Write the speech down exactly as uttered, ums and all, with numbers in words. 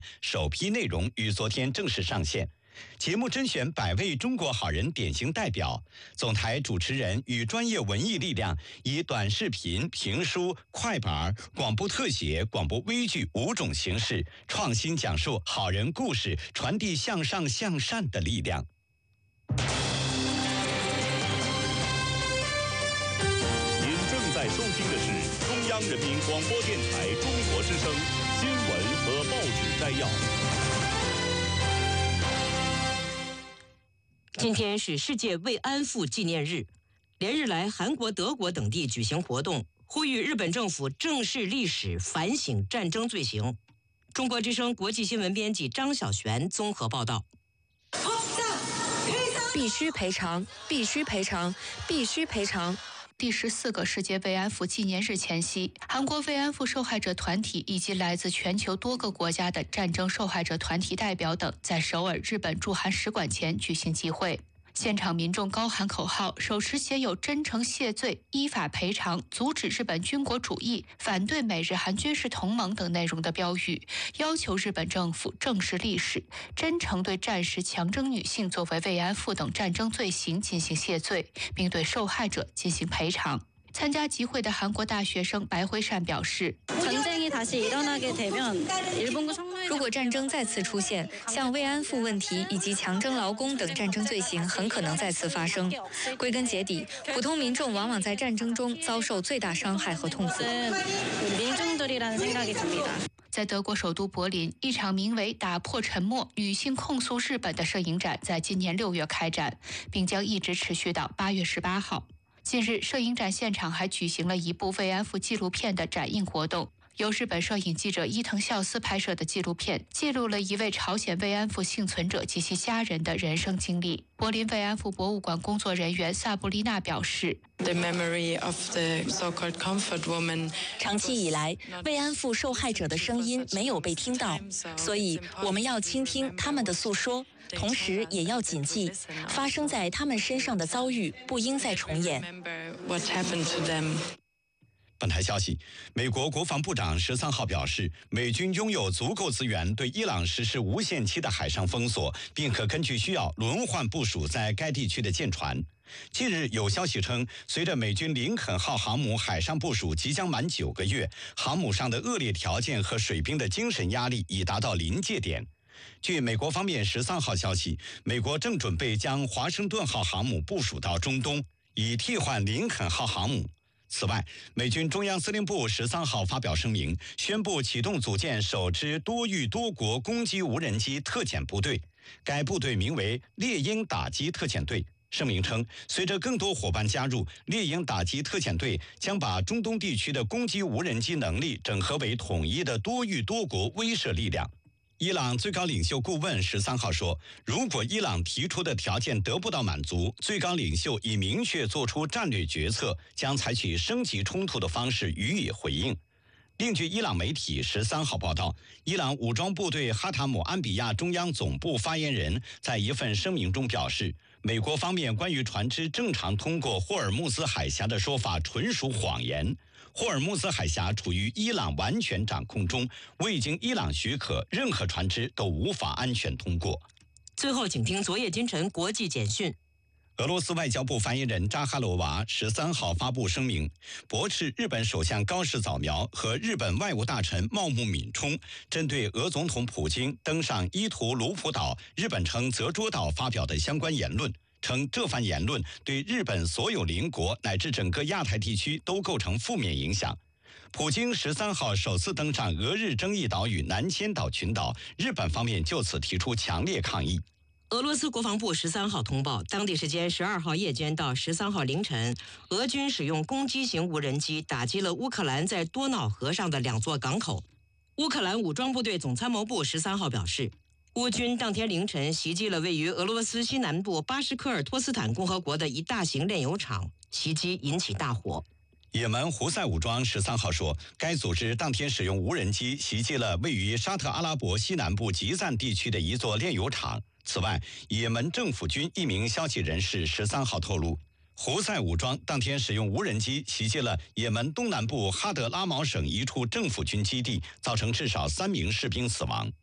首批内容于昨天正式上线。节目甄选百位中国好人典型代表，总台主持人与专业文艺力量以短视频、评书、快板、广播特写、广播微剧五种形式，创新讲述好人故事，传递向上向善的力量。 您正在收听的是中央人民广播电台中国之声新闻和报纸摘要。 今天是世界慰安妇纪念日，连日来，韩国、德国等地举行活动，呼吁日本政府正视历史，反省战争罪行。中国之声国际新闻编辑张小璇综合报道。 必须赔偿，必须赔偿，必须赔偿。第十四个世界慰安妇纪念日前夕，韩国慰安妇受害者团体以及来自全球多个国家的战争受害者团体代表等，在首尔日本驻韩使馆前举行集会。现场民众高喊口号，手持写有真诚谢罪、依法赔偿、阻止日本军国主义、反对美日韩军事同盟等内容的标语，要求日本政府正视历史，真诚对战时强征女性作为慰安妇等战争罪行进行谢罪，并对受害者进行赔偿。参加集会的韩国大学生白辉善表示，如果战争再次出现，像慰安妇问题以及强征劳工等战争罪行很可能再次发生。归根结底，普通民众往往在战争中遭受最大伤害和痛苦。在德国首都柏林，一场名为“打破沉默，女性控诉日本”的摄影展在今年六月开展，并将一直持续到八月十八号。近日，摄影展现场还举行了一部慰安妇纪录片的展映活动。由日本摄影记者伊藤孝司拍摄的纪录片，记录了一位朝鲜慰安妇幸存者及其家人的人生经历。柏林慰安妇博物馆工作人员萨布丽娜表示， 长期以来，慰安妇受害者的声音没有被听到，所以我们要倾听他们的诉说，同时也要谨记，发生在他们身上的遭遇不应再重演。 本台消息，美国国防部长十三号表示，美军拥有足够资源对伊朗实施无限期的海上封锁，并可根据需要轮换部署在该地区的舰船。近日有消息称，随着美军林肯号航母海上部署即将满九个月，航母上的恶劣条件和水兵的精神压力已达到临界点。据美国方面十三号消息，美国正准备将华盛顿号航母部署到中东，以替换林肯号航母。此外，美军中央司令部十三号发表声明，宣布启动组建首支多域多国攻击无人机特遣部队，该部队名为猎鹰打击特遣队。声明称，随着更多伙伴加入，猎鹰打击特遣队将把中东地区的攻击无人机能力整合为统一的多域多国威慑力量。伊朗最高领袖顾问十三号说，如果伊朗提出的条件得不到满足，最高领袖已明确做出战略决策，将采取升级冲突的方式予以回应。另据伊朗媒体十三号报道，伊朗武装部队哈塔姆安比亚中央总部发言人在一份声明中表示，美国方面关于船只正常通过霍尔木兹海峡的说法纯属谎言。霍尔木兹海峡处于伊朗完全掌控中，未经伊朗许可，任何船只都无法安全通过。 最后，请听昨夜今晨国际简讯。 俄罗斯外交部发言人扎哈罗娃十三号发布声明，驳斥日本首相高市早苗和日本外务大臣茂木敏充针对俄总统普京登上伊图卢普岛（日本称泽捉岛）发表的相关言论，称这番言论对日本所有邻国乃至整个亚太地区都构成负面影响。普京十三号首次登上俄日争议岛屿南千岛群岛，日本方面就此提出强烈抗议。 俄罗斯国防部十三号通报，当地时间十二号夜间到十三号凌晨，俄军使用攻击型无人机打击了乌克兰在多瑙河上的两座港口。乌克兰武装部队总参谋部十三号表示，乌军当天凌晨袭击了位于俄罗斯西南部巴什科尔托斯坦共和国的一大型炼油厂，袭击引起大火。 也门胡塞武装十三号说，该组织当天使用无人机袭击了位于沙特阿拉伯西南部吉赞地区的一座炼油厂。此外，也门政府军一名消息人士十三号透露，胡塞武装当天使用无人机袭击了也门东南部哈德拉毛省一处政府军基地，造成至少三名士兵死亡。